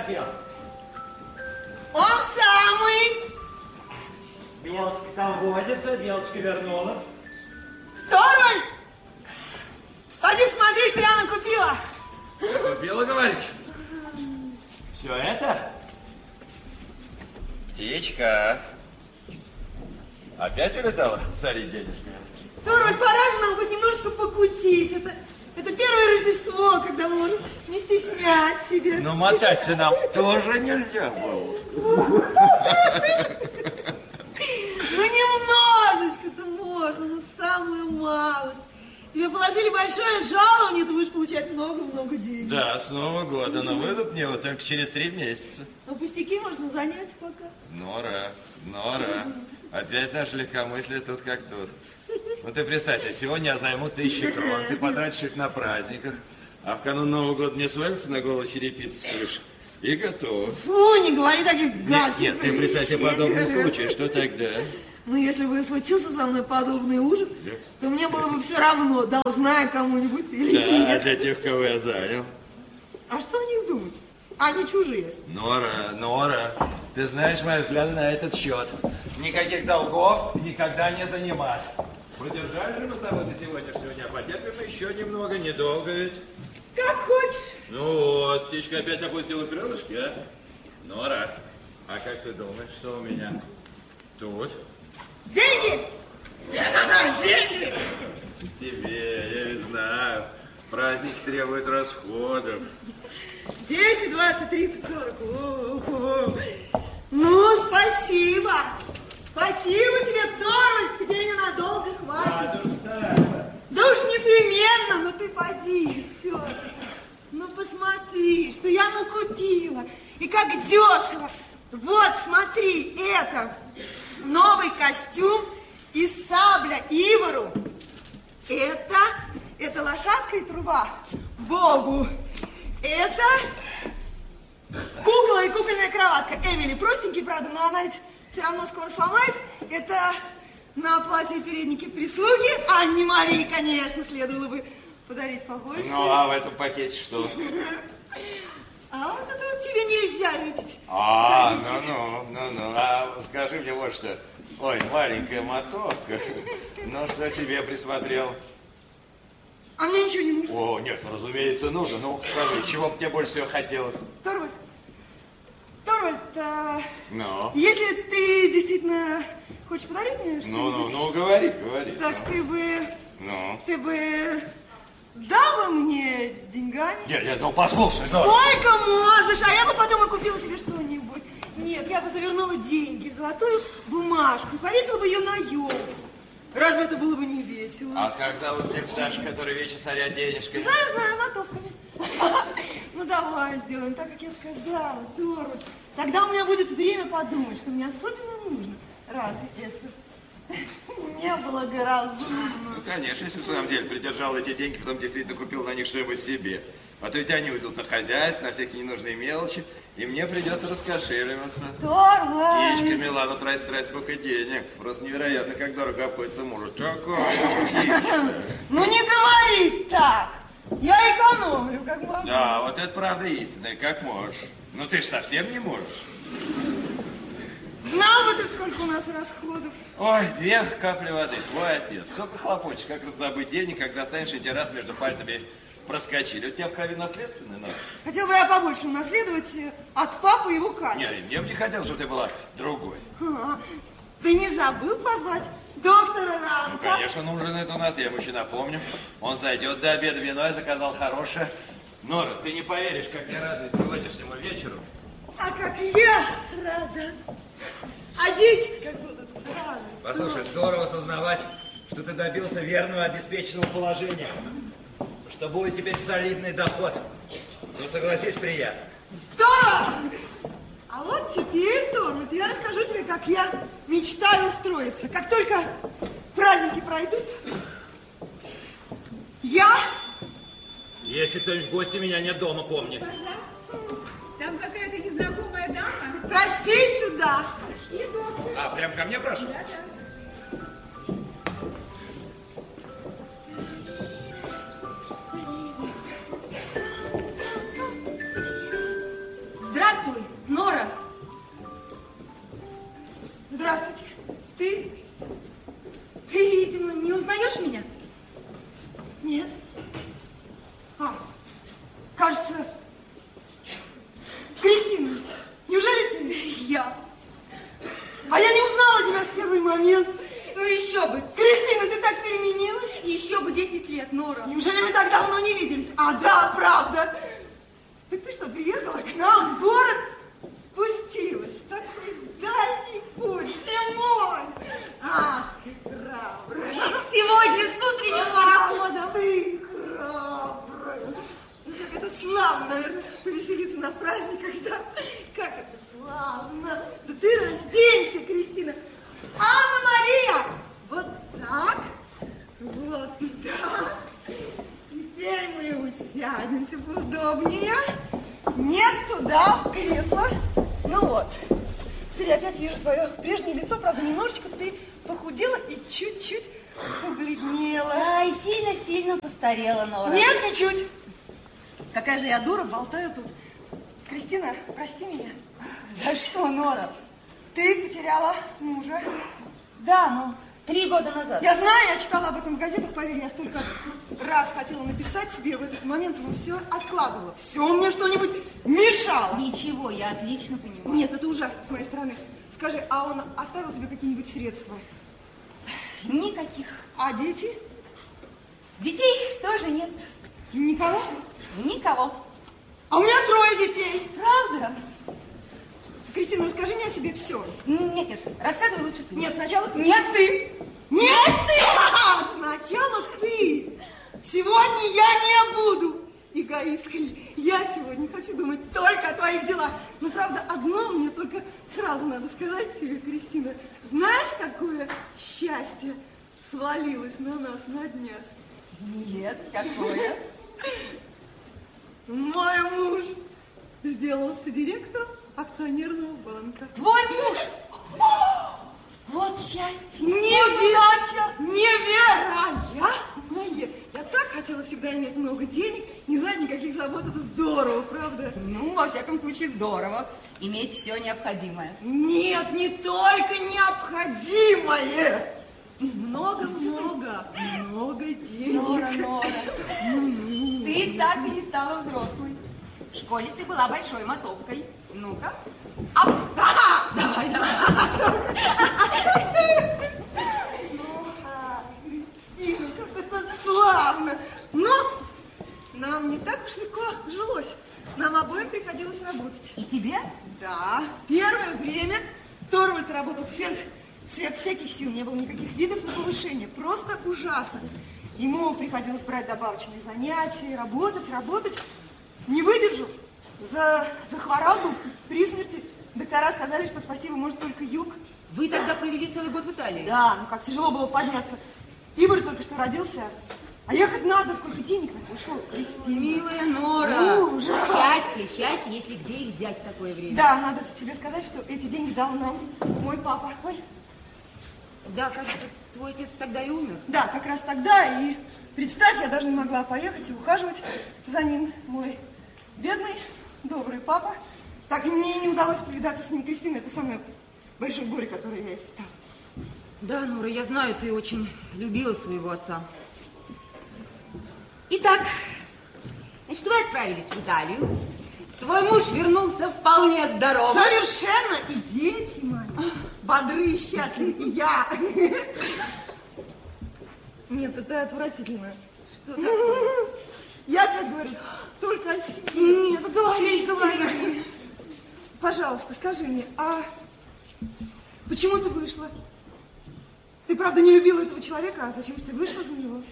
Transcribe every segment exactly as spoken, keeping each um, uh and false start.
торопил? Он самый. Белочка там возится, Белочка вернулась. Торвальд! Пойди посмотри, что я накупила. Купила, говоришь? Все это? Птичка. Опять улетала сорить денежки? Торвальд, пора же нам хоть немножечко покутить. Это, это первое Рождество, когда мы можем не стеснять себя. Ну, мотать-то нам тоже нельзя было. Ну, немножечко-то можно, ну, самую малость. Тебе положили большое жалование, ты будешь получать много-много денег. Да, с Нового года, но выйдут мне вот только через три месяца. Ну, пустяки можно занять пока. Нора, Нора, опять наше легкомыслие тут как тут. Вот ты представь, сегодня я займу тысячи крон, ты потратишь их на праздниках, а в канун Нового года мне свалится на голову черепица с крыши. И готов. Фу, не говори таких гадких. Нет, нет, ты представь себе подобный случай, что тогда? Ну, если бы случился со мной подобный ужас, да, то мне было бы все равно, должна я кому-нибудь или да, нет. Да, для тех, кого я занял. А что о них думать? Они чужие. Нора, Нора, ты знаешь мои взгляды на этот счет. Никаких долгов никогда не занимать. Продержали же мы с тобой до сегодняшнего дня, потерпим еще немного, недолго ведь. Как хочешь. Ну вот, птичка опять опустила крылышки, а? Нора, а как ты думаешь, что у меня тут? Деньги! Да-да-да, деньги! Тебе, я ведь знаю, праздник требует расходов. десять, двадцать, тридцать, сорок. О-о-о. Ну, спасибо. Спасибо тебе, Торвальд, теперь ненадолго хватит. Да, да уж непременно, но ты поди, все. Ну, посмотри, что я накупила. И как дешево. Вот, смотри, это новый костюм и сабля Ивору. Это, это лошадка и труба Богу. Это кукла и кукольная кроватка Эмили. Простенький, правда, но она ведь все равно скоро сломает. Это на платье и переднике прислуги. Анне Марии, конечно, следовало бы подарить побольше. Ну, а в этом пакете что? А вот это вот тебе нельзя видеть. А, ну-ну, ну-ну. А скажи мне вот что. Ой, маленькая мотовка. Ну, что себе присмотрел? А мне ничего не нужно. О, нет, ну, разумеется, нужно. Ну, скажи, чего бы тебе больше всего хотелось? Торвальд, Торвальд, а... Ну? Если ты действительно хочешь подарить мне что-нибудь... Ну, ну, ну, говори, говори. Так ну. ты бы... Ну? Ты бы... дал бы мне деньгами? Нет, нет, ну послушай. Сколько можешь, а я бы потом и купила себе что-нибудь. Нет, я бы завернула деньги в золотую бумажку и повесила бы ее на елку. Разве это было бы не весело? А как зовут тех пташек, которые вечно сорят денежками? Знаю, знаю, мотовками. Ну давай сделаем так, как я сказала, Торвальд. Тогда у меня будет время подумать, что мне особенно нужно. Разве это не было бы разумно? Ну, конечно, если в самом деле придержал эти деньги, потом действительно купил на них что-нибудь себе. А то ведь они уйдут на хозяйство, на всякие ненужные мелочи, и мне придется раскошеливаться. Торвальд! Птичка, Милана, тратит, тратит сколько денег. Просто невероятно, как дорого обходится мужу. Какой птичка. Ну не говори так! Я экономлю, как могу. Да, вот это правда истинная, как можешь. Но ты ж совсем не можешь. Знал бы ты, сколько у нас расходов. Ой, две капли воды, твой отец. Только хлопочешь, как раздобыть денег, когда станешь эти раз между пальцами проскочили. У тебя в крови наследственное надо? Хотел бы я побольше унаследовать от папы его качества. Нет, мне бы не хотелось, чтобы ты была другой. А, ты не забыл позвать доктора Ранка? Ну, конечно, нужен это у нас, я ему еще напомню. Он зайдет до обеда, вино я заказал хорошее. Нора, ты не поверишь, как я радуюсь сегодняшнему вечеру. А как я рада. А дети как будут рады. Послушай, здорово сознавать, что ты добился верного обеспеченного положения. Что будет теперь солидный доход. Ну, согласись, приятно. Здорово! А вот теперь, Торвальд, я расскажу тебе, как я мечтаю устроиться. Как только праздники пройдут, я... Если кто-нибудь в гости, меня нет дома, помни. Там какая-то незнакомая дама. Прости сюда. Иду. А, прям ко мне прошу? Да, да. Здравствуй, никогда. Как это славно. Да ты разденься, Кристина. Анна-Мария, вот так, вот так. Теперь мы усядемся поудобнее. Нет, туда, в кресло. Ну вот. Теперь я опять вижу твое прежнее лицо. Правда, немножечко ты похудела и чуть-чуть побледнела. Ай, сильно-сильно постарела, Нора. Нет, ничуть. Какая же я дура, болтаю тут. Кристина, прости меня. За что, Нора? Ты потеряла мужа. Да, ну, три года назад. Я знаю, я читала об этом в газетах, поверь, я столько раз хотела написать тебе в этот момент, но все откладывала. Все мне что-нибудь мешало. Ничего, я отлично понимаю. Нет, это ужасно с моей стороны. Скажи, а он оставил тебе какие-нибудь средства? Никаких. А дети? Детей тоже нет. Никого? Никого. А у меня трое детей. Правда? Кристина, расскажи мне о себе все. Нет, нет, рассказывай лучше ты. Нет, сначала ты. Нет, ты. Нет, ты! Сначала ты! Сегодня я не буду эгоисткой. Я сегодня хочу думать только о твоих делах. Но, правда, одно мне только сразу надо сказать тебе, Кристина. Знаешь, какое счастье свалилось на нас на днях? Нет, какое? Мой муж сделался директором акционерного банка. Твой муж? Вот счастье. Невероятно! Невероятное! Я так хотела всегда иметь много денег, не знать никаких забот. Это здорово, правда? Ну, во всяком случае, здорово. Иметь все необходимое. Нет, не только необходимое. Много-много, много денег. Нора, Нора, ты так и не стала взрослой. В школе ты была большой мотовкой. Ну-ка. А, ага! Давай, давай. Кристина, как это славно! Но нам не так уж легко жилось. Нам обоим приходилось работать. И тебе? Да. Первое время Торвальд работал сверх, сверх всяких сил. Не было никаких видов на повышение. Просто ужасно. Ему приходилось брать добавочные занятия, работать, работать. Не выдержал. За, захворал был при смерти. Доктора сказали, что спасти его может только юг. Вы тогда провели целый год в Италии? Да, ну как тяжело было подняться. Игорь только что родился. А ехать надо, сколько денег на это ушло, Кристина. Милая Нора. Ужас. Счастье, счастье, если где их взять в такое время. Да, надо тебе сказать, что эти деньги дал нам мой папа. Ой. Да, кажется, твой отец тогда и умер. Да, как раз тогда. И представь, я даже не могла поехать и ухаживать за ним. Мой бедный, добрый папа. Так и мне не удалось повидаться с ним, Кристина. Это самое большое горе, которое я испытала. Да, Нора, я знаю, ты очень любила своего отца. Итак, значит, вы отправились в Италию. Твой муж вернулся вполне здоровым. Совершенно. И дети мои бодры и счастливы. И я. Нет, это отвратительно. Что такое? Я опять говорю только о себе. Нет, говори, говори. Пожалуйста, скажи мне, а почему ты вышла? Ты правда не любила этого человека, а зачем же ты вышла за него?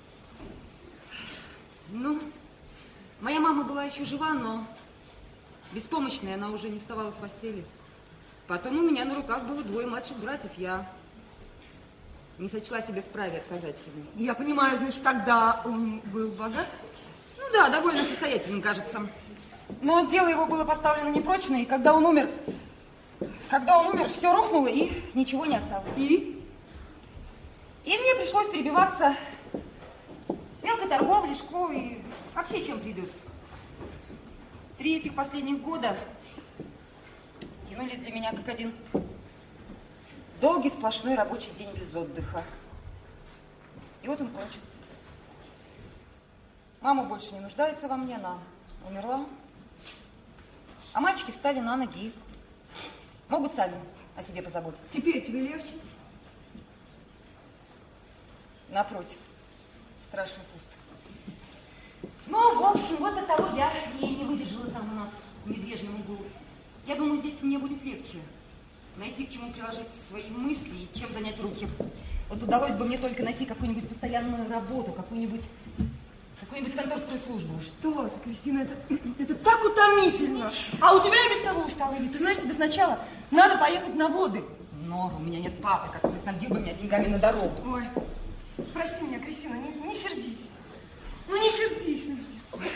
Ну, моя мама была еще жива, но беспомощная, она уже не вставала с постели. Потом у меня на руках было двое младших братьев, я не сочла себе вправе отказать ему. Я понимаю, значит, тогда он был богат? Ну да, довольно состоятельным, кажется. Но дело его было поставлено непрочно, и когда он умер, когда он умер, все рухнуло, и ничего не осталось. И? И мне пришлось перебиваться мелкой торговлей, школой, и вообще чем придется. Три этих последних года тянулись для меня как один долгий сплошной рабочий день без отдыха. И вот он кончился. Мама больше не нуждается во мне, она умерла. А мальчики встали на ноги, могут сами о себе позаботиться. Теперь тебе легче? Напротив, страшно пусто. Ну, в общем, вот от того я и не выдержала там у нас в медвежьем углу. Я думаю, здесь мне будет легче найти, к чему приложить свои мысли и чем занять руки. Вот удалось бы мне только найти какую-нибудь постоянную работу, какую-нибудь какую-нибудь конторскую службу. Что ты, Кристина, это, это так утомительно. А у тебя и без того усталый вид. Ты знаешь, тебе сначала надо поехать на воды. Но у меня нет папы, который снабдил бы меня деньгами на дорогу. Ой, прости меня, Кристина, не, не сердись. Ну не сердись на меня.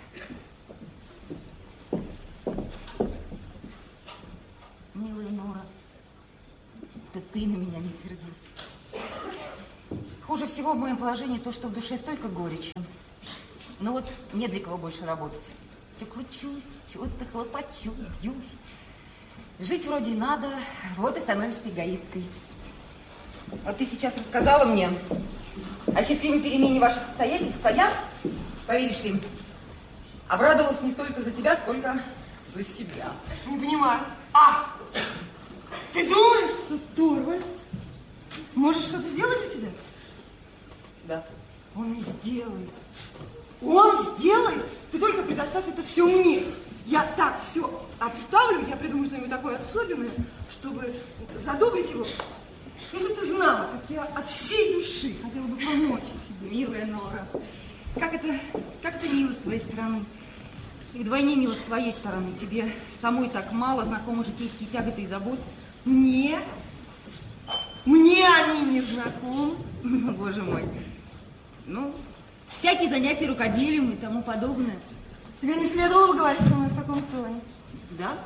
Милая Нора, да ты на меня не сердись. Хуже всего в моем положении то, что в душе столько горечи. Ну вот, нет для кого больше работать. Все кручусь, чего-то хлопочу, бьюсь. Жить вроде надо, вот и становишься эгоисткой. Вот ты сейчас рассказала мне о счастливой перемене ваших обстоятельств, а я, поверишь ли, обрадовалась не столько за тебя, сколько за себя. Не понимаю. А, ты думаешь, что Торвальд может что-то сделать для тебя? Да. Он не сделает. Он сделает. Ты только предоставь это все мне. Я так все обставлю, я придумаю что-нибудь такое особенное, чтобы задобрить его. Если бы ты знала, как я от всей души хотела бы помочь тебе, Милая Нора, как это, как это мило с твоей стороны. И вдвойне мило с твоей стороны. Тебе самой так мало знакомы житейские тяготы и заботы. Мне? Мне они не знакомы. Боже мой. Ну, всякие занятия рукоделием и тому подобное. Тебе не следовало говорить со мной в таком тоне. Да?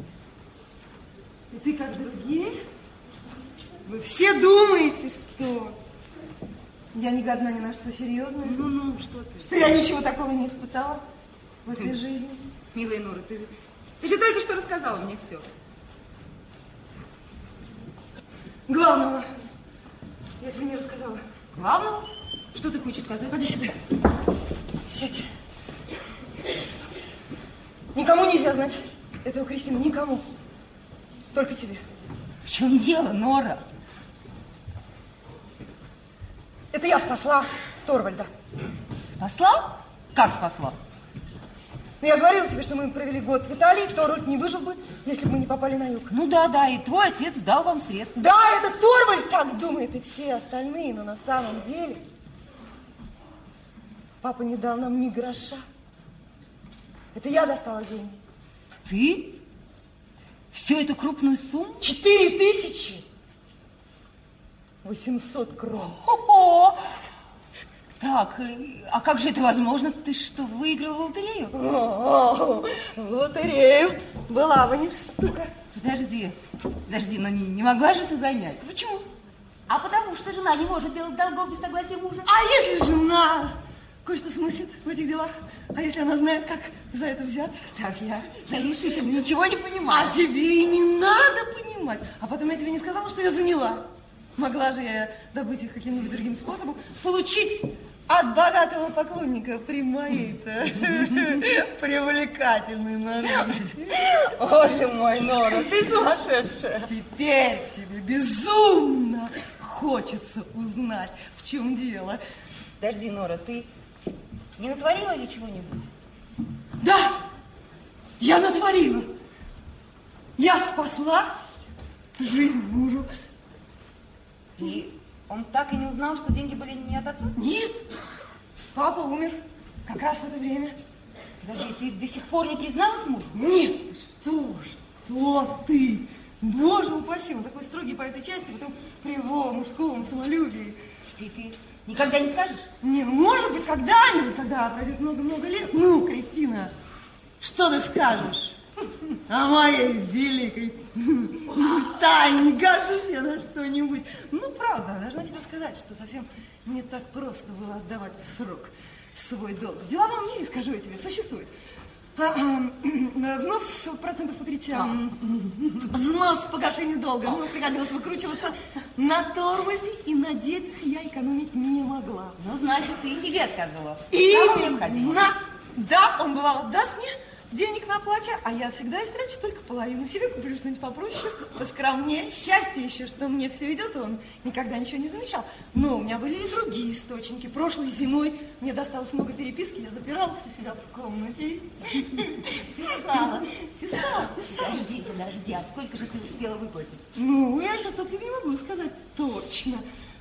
И ты, как другие, вы все думаете, что я не годна ни на что серьезное. Ну-ну, что ты? Что я ничего такого не испытала в этой жизни. Милая Нора, ты же, ты же только что рассказала мне все. Главного я тебе не рассказала. Главного? Что ты хочешь сказать? Ходи сюда. Сядь. Никому нельзя знать этого, Кристина, никому. Только тебе. В чем дело, Нора? Это я спасла Торвальда. Спасла? Как спасла? Ну, я говорила тебе, что мы провели год в Италии, Торвальд не выжил бы, если бы мы не попали на юг. Ну да, да, и твой отец дал вам средства. Да, это Торвальд так думает, и все остальные, но на самом деле папа не дал нам ни гроша. Это я достала деньги. Ты? Всю эту крупную сумму? Четыре тысячи восемьсот крон. О-о-о! Так, а как же это возможно? Ты что, выиграл в лотерею? О, в лотерею была бы не штука. Подожди, подожди, но не, не могла же ты занять? Почему? А потому что жена не может делать долгов без согласия мужа. А если жена кое-что смыслит в этих делах? А если она знает, как за это взяться? Так, я, я решительно ничего не понимаю. А тебе и не надо понимать. А потом я тебе не сказала, что я заняла. Могла же я добыть их каким-нибудь другим способом, получить от богатого поклонника при моей-то привлекательной наружности. Боже мой, Нора, ты сумасшедшая. Теперь тебе безумно хочется узнать, в чем дело. Подожди, Нора, ты не натворила ли чего-нибудь? Да, я натворила. Я спасла жизнь мужу. И он так и не узнал, что деньги были не от отца? Нет, папа умер как раз в это время. Подожди, ты до сих пор не призналась мужу? Нет, ты что, что ты? Боже упаси, он такой строгий по этой части, потом при его мужском самолюбии. Что и ты никогда не скажешь? Не, ну, может быть, когда-нибудь, когда пройдет много-много лет. Ну, Кристина, что ты скажешь о моей великой тайне? Кажется, я на что-нибудь. Ну, правда, должна тебе сказать, что совсем не так просто было отдавать в срок свой долг. В деловом мире, скажу я тебе, существует а, а, взнос процентов покрытия, взнос погашения долга. Ну, приходилось выкручиваться на Торвальде, и на детях я экономить не могла. Ну, значит, ты себе отказывала. Самое необходимое. Именно. Да, он бывало даст мне денег на платье, а я всегда истрачу только половину. Себе куплю что-нибудь попроще, поскромнее. Счастье еще, что мне все идет, и он никогда ничего не замечал. Но у меня были и другие источники. Прошлой зимой мне досталось много переписки, я запиралась у себя в комнате. Писала, писала, писала. Подожди, подожди, а сколько же ты успела выплатить? Ну, я сейчас от тебе не могу сказать точно.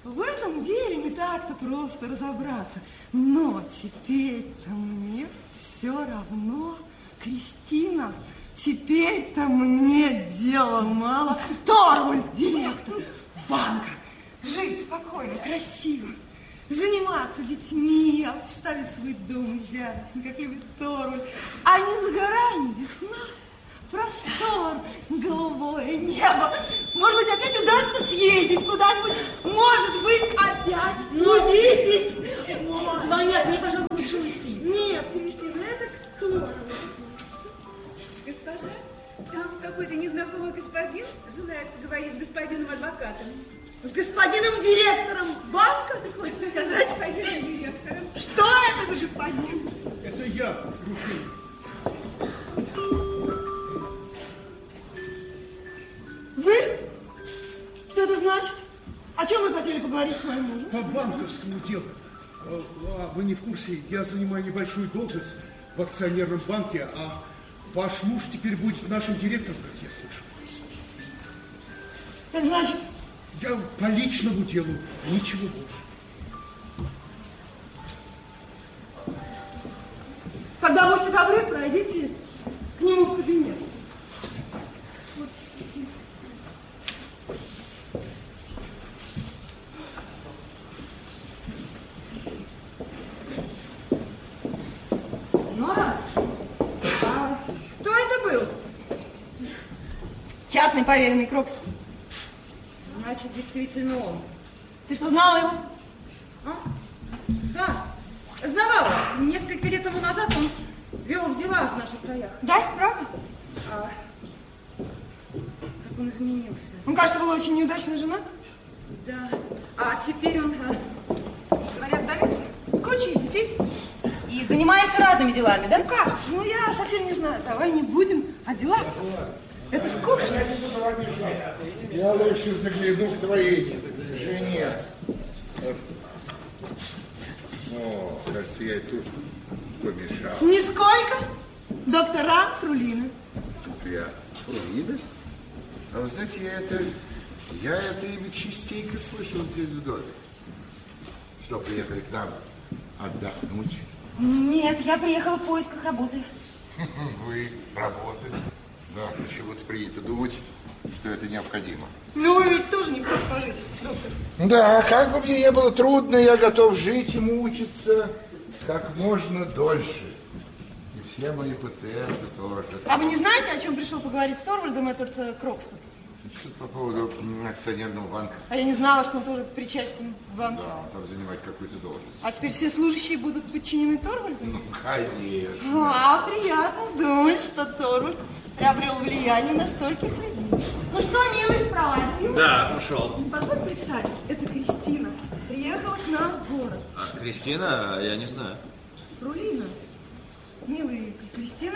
в этом деле не так-то просто разобраться. Но теперь-то мне все равно, Кристина, теперь-то мне дела мало. Торвальд, директор банка, жить спокойно, красиво, заниматься детьми, обставить свой дом изящно, как любит Торвальд. А не за горами весна, простор, голубое небо. Может быть, опять удастся съездить куда-нибудь. Может быть, опять увидеть. Может. Звонят, мне, пожалуйста, лучше уйти. Нет, Кристина, это кто? Госпожа, там какой-то незнакомый господин желает поговорить с господином адвокатом. С господином директором банка, ты хочешь сказать? Господином директором. Что это за господин? Это я, Руфин. Вы? Что это значит? О чем вы хотели поговорить с моим мужем? По банковскому делу. А, а вы не в курсе, я занимаю небольшую должность в акционерном банке, а ваш муж теперь будет нашим директором, как я слышал. Так значит? Я по личному делу, ничего больше. Когда будете добры, пройдите к нему в кабинет. Нора, а кто это был? Частный поверенный Крокс. Значит, действительно он. Ты что, знала его? А? Да, знавала. Несколько лет тому назад он вел дела в наших краях. Да, правда? А как он изменился. Он, кажется, был очень неудачно женат. Да. А теперь он, а, говорят, давится С кучей детей. и занимается разными делами, да? Ну, кажется, ну я совсем не знаю. Давай не будем о делах. Это скучно. Я лучше загляну к твоей жене. Вот. О, кажется, я и тут помешал. Нисколько. Доктор Ран Фрулина. Я Фрулина? А вы знаете, я это, я это имя частенько слышал здесь в доме. Что, приехали к нам отдохнуть? Нет, я приехала в поисках работы. Вы работали? Да, почему-то принято думать, что это необходимо. Ну, вы ведь тоже не против пожить, доктор. Да, как бы мне не было трудно, я готов жить и мучиться как можно дольше. И все мои пациенты тоже. А вы не знаете, о чем пришел поговорить с Торвальдом этот э, Крокс тут? Что по поводу м, акционерного банка? А я не знала, что он тоже причастен к банку. Да, там занимать какую-то должность. А теперь все служащие будут подчинены Торвальду? Ну, конечно. А, приятно думать, что Торвальд приобрел влияние на стольких людей. Ну что, милый, спровадил? Да, ушел. Позволь представить, это Кристина. Приехала к нам в город. А, Кристина, я не знаю. Фрулина. Милый, Кристина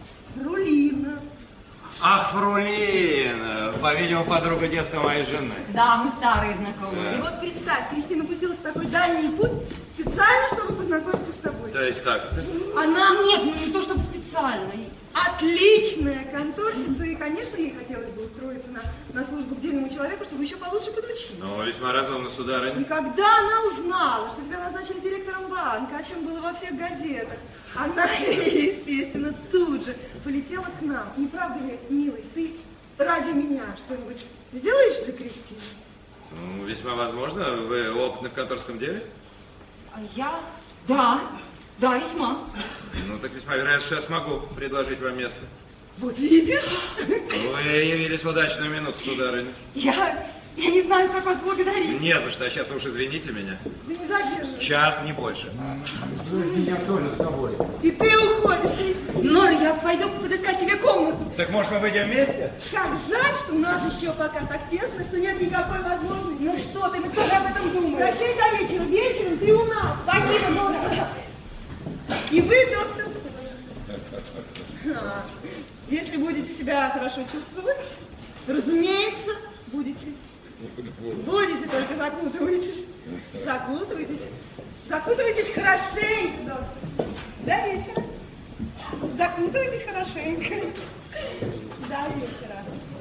Фрулина. Ах, Фрулина, по-видимому, подруга детства моей жены. Да, мы старые знакомые. И вот представь, Кристина пустилась в такой дальний путь специально, чтобы познакомиться с тобой. То есть как? Она Нет, ну не то чтобы специально. отличная конторщица, и, конечно, ей хотелось бы устроиться на, на службу к дельному человеку, чтобы еще получше подучиться. Ну, весьма разумно, И сударыня. когда она узнала, что тебя назначили директором банка, о чем было во всех газетах, она, естественно, тут же полетела к нам. Не правда ли, милый, ты ради меня что-нибудь сделаешь для Кристины? Ну, весьма возможно. Вы опытны в конторском деле? А я? Да, да, весьма. Ну, так весьма вероятно, что я смогу предложить вам место. Вот видишь? Вы явились в удачную минуту, сударыня. Я, я не знаю, как вас благодарить. Не за что, а сейчас вы уж извините меня. Да не задерживай. Час, не больше. Меня тоже с тобой. И ты уходишь, Кристина. Нора, я пойду подыскать себе комнату. Так, может, мы выйдем вместе? Как жаль, что у нас еще пока так тесно, что нет никакой возможности. Ну что ты, мы тоже об этом думаем. Прощай до вечера. Вечером ты у нас. Спасибо, Нора. И вы, доктор. А, если будете себя хорошо чувствовать, разумеется, будете. Будете, только закутывайтесь. Закутывайтесь. Закутывайтесь хорошенько, доктор. До вечера. Закутывайтесь хорошенько. До вечера.